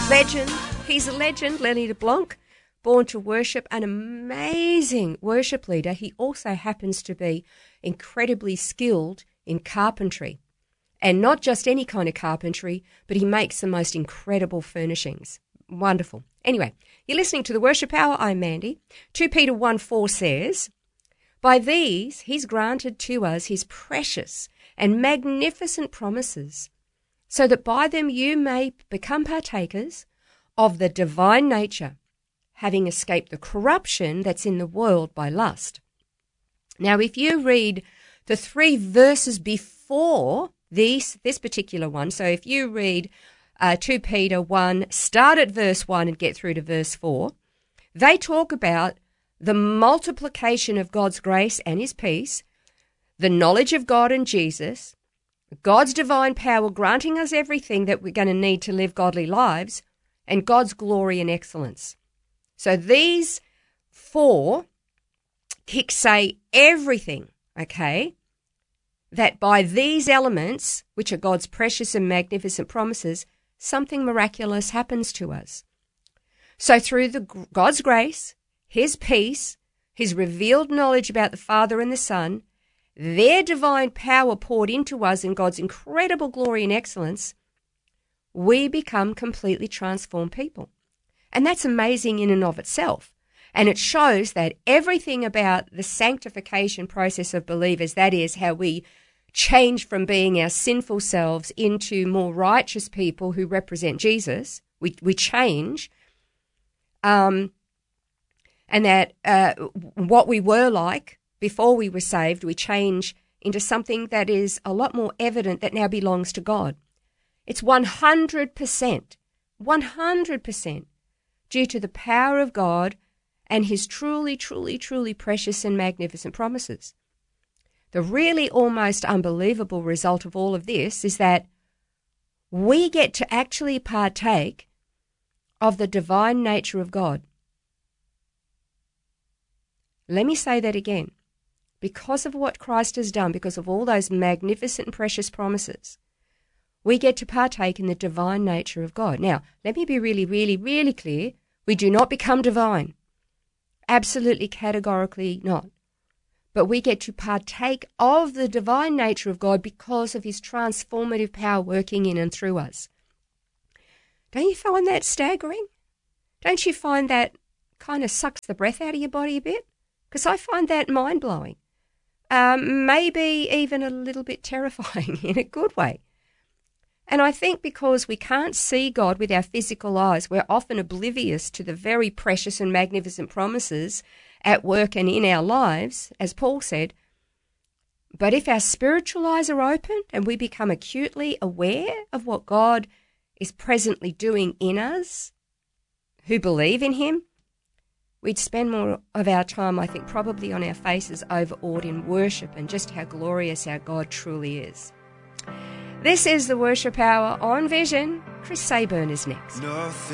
legend. He's a legend, Lenny LeBlanc, born to worship, an amazing worship leader. He also happens to be incredibly skilled in carpentry. And not just any kind of carpentry, but he makes the most incredible furnishings. Wonderful. Anyway, you're listening to the Worship Hour. I'm Mandy. 2 Peter 1:4 says, "By these he's granted to us his precious and magnificent promises, so that by them you may become partakers of the divine nature, having escaped the corruption that's in the world by lust." Now, if you read the 3 verses before this particular one, so if you read 2 Peter 1, start at verse 1 and get through to verse 4, they talk about the multiplication of God's grace and his peace, the knowledge of God and Jesus, God's divine power granting us everything that we're going to need to live godly lives, and God's glory and excellence. So these 4 say everything, okay, that by these elements, which are God's precious and magnificent promises, something miraculous happens to us. So through God's grace, his peace, his revealed knowledge about the Father and the Son, their divine power poured into us in God's incredible glory and excellence, we become completely transformed people. And that's amazing in and of itself. And it shows that everything about the sanctification process of believers, that is how we change from being our sinful selves into more righteous people who represent Jesus, we change, and that what we were like before we were saved, we change into something that is a lot more evident that now belongs to God. It's 100% due to the power of God and his truly, truly, truly precious and magnificent promises. The really almost unbelievable result of all of this is that we get to actually partake of the divine nature of God. Let me say that again. Because of what Christ has done, because of all those magnificent and precious promises, we get to partake in the divine nature of God. Now, let me be really, really, really clear. We do not become divine. Absolutely, categorically not. But we get to partake of the divine nature of God because of his transformative power working in and through us. Don't you find that staggering? Don't you find that kind of sucks the breath out of your body a bit? Because I find that mind-blowing. Maybe even a little bit terrifying in a good way. And I think because we can't see God with our physical eyes, we're often oblivious to the very precious and magnificent promises at work and in our lives, as Paul said. But if our spiritual eyes are open and we become acutely aware of what God is presently doing in us who believe in him, we'd spend more of our time, I think, probably on our faces overawed in worship and just how glorious our God truly is. This is the Worship Hour on Vision. Chris Sayburn is next.